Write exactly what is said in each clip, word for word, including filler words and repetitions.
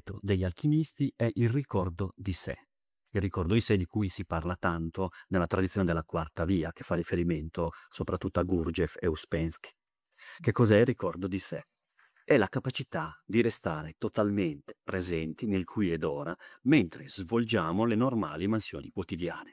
segreto degli alchimisti è il ricordo di sé. Il ricordo di sé di cui si parla tanto nella tradizione della quarta via, che fa riferimento soprattutto a Gurdjieff e Ouspensky. Che cos'è il ricordo di sé? È la capacità di restare totalmente presenti nel qui ed ora mentre svolgiamo le normali mansioni quotidiane.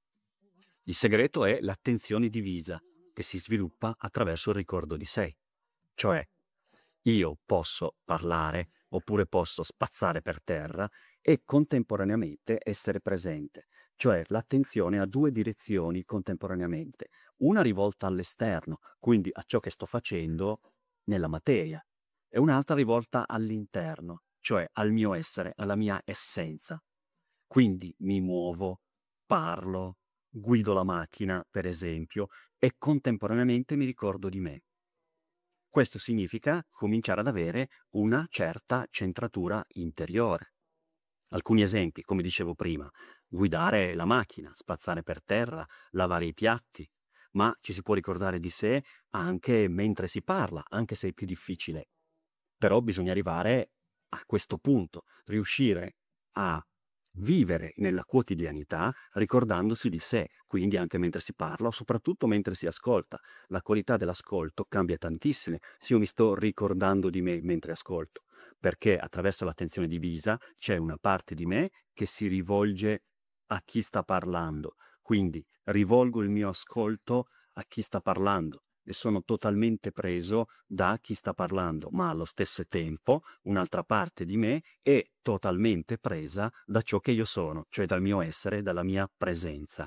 Il segreto è l'attenzione divisa che si sviluppa attraverso il ricordo di sé. Cioè, io posso parlare oppure posso spazzare per terra e contemporaneamente essere presente. Cioè, l'attenzione ha due direzioni contemporaneamente. Una rivolta all'esterno, quindi a ciò che sto facendo nella materia, e un'altra rivolta all'interno, cioè al mio essere, alla mia essenza. Quindi mi muovo, parlo, guido la macchina, per esempio, e contemporaneamente mi ricordo di me. Questo significa cominciare ad avere una certa centratura interiore. Alcuni esempi, come dicevo prima: guidare la macchina, spazzare per terra, lavare i piatti, ma ci si può ricordare di sé anche mentre si parla, anche se è più difficile. Però bisogna arrivare a questo punto, riuscire a vivere nella quotidianità ricordandosi di sé, quindi anche mentre si parla o soprattutto mentre si ascolta. La qualità dell'ascolto cambia tantissimo se io mi sto ricordando di me mentre ascolto, perché attraverso l'attenzione divisa c'è una parte di me che si rivolge a chi sta parlando, quindi rivolgo il mio ascolto a chi sta parlando e sono totalmente preso da chi sta parlando, ma allo stesso tempo un'altra parte di me è totalmente presa da ciò che io sono, cioè dal mio essere, dalla mia presenza.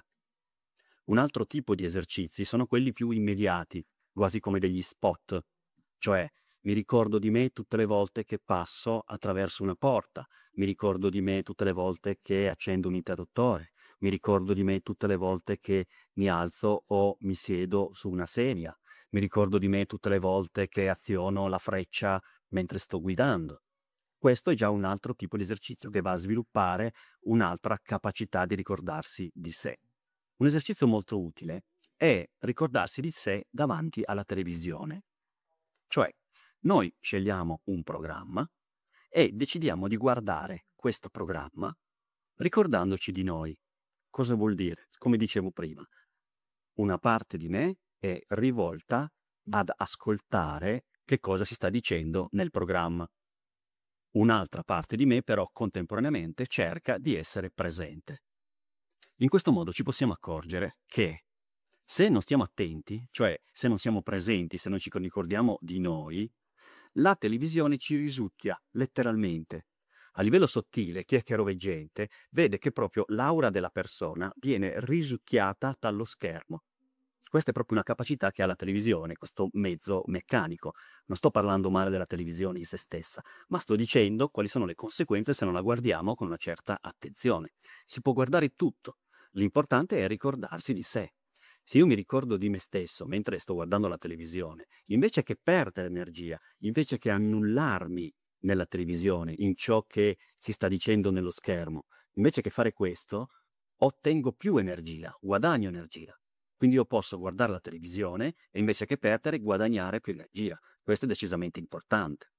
Un altro tipo di esercizi sono quelli più immediati, quasi come degli spot, cioè mi ricordo di me tutte le volte che passo attraverso una porta, mi ricordo di me tutte le volte che accendo un interruttore, mi ricordo di me tutte le volte che mi alzo o mi siedo su una sedia, mi ricordo di me tutte le volte che aziono la freccia mentre sto guidando. Questo è già un altro tipo di esercizio che va a sviluppare un'altra capacità di ricordarsi di sé. Un esercizio molto utile è ricordarsi di sé davanti alla televisione. Cioè, noi scegliamo un programma e decidiamo di guardare questo programma ricordandoci di noi. Cosa vuol dire? Come dicevo prima, una parte di me è rivolta ad ascoltare che cosa si sta dicendo nel programma. Un'altra parte di me però contemporaneamente cerca di essere presente. In questo modo ci possiamo accorgere che se non stiamo attenti, cioè se non siamo presenti, se non ci ricordiamo di noi, la televisione ci risucchia letteralmente. A livello sottile, chi è chiaroveggente vede che proprio l'aura della persona viene risucchiata dallo schermo. Questa è proprio una capacità che ha la televisione, questo mezzo meccanico. Non sto parlando male della televisione in se stessa, ma sto dicendo quali sono le conseguenze se non la guardiamo con una certa attenzione. Si può guardare tutto, l'importante è ricordarsi di sé. Se io mi ricordo di me stesso mentre sto guardando la televisione, invece che perdere energia, invece che annullarmi nella televisione, in ciò che si sta dicendo nello schermo, invece che fare questo, ottengo più energia, guadagno energia. Quindi io posso guardare la televisione e invece che perdere guadagnare più energia. Questo è decisamente importante.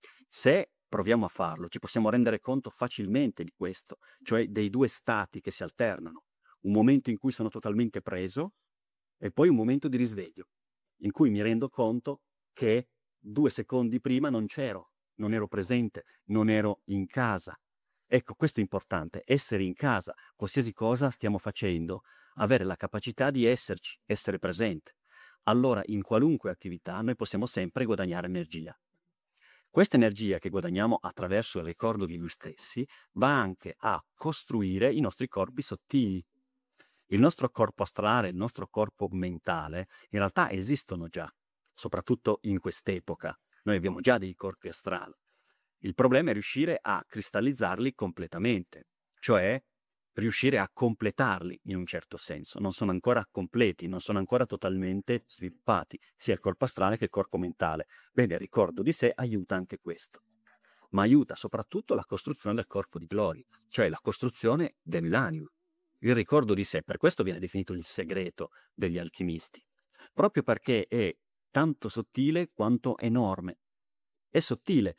Se proviamo a farlo, ci possiamo rendere conto facilmente di questo, cioè dei due stati che si alternano. Un momento in cui sono totalmente preso e poi un momento di risveglio, in cui mi rendo conto che due secondi prima non c'ero, non ero presente, non ero in casa. Ecco, questo è importante, essere in casa, qualsiasi cosa stiamo facendo, avere la capacità di esserci, essere presente. Allora, in qualunque attività, noi possiamo sempre guadagnare energia. Questa energia che guadagniamo attraverso il ricordo di noi stessi va anche a costruire i nostri corpi sottili. Il nostro corpo astrale, il nostro corpo mentale, in realtà esistono già, soprattutto in quest'epoca. Noi abbiamo già dei corpi astrali. Il problema è riuscire a cristallizzarli completamente, cioè riuscire a completarli in un certo senso. Non sono ancora completi, non sono ancora totalmente sviluppati, sia il corpo astrale che il corpo mentale. Bene, il ricordo di sé aiuta anche questo, ma aiuta soprattutto la costruzione del corpo di gloria, cioè la costruzione dell'anima. Il ricordo di sé, per questo viene definito il segreto degli alchimisti, proprio perché è tanto sottile quanto enorme. È sottile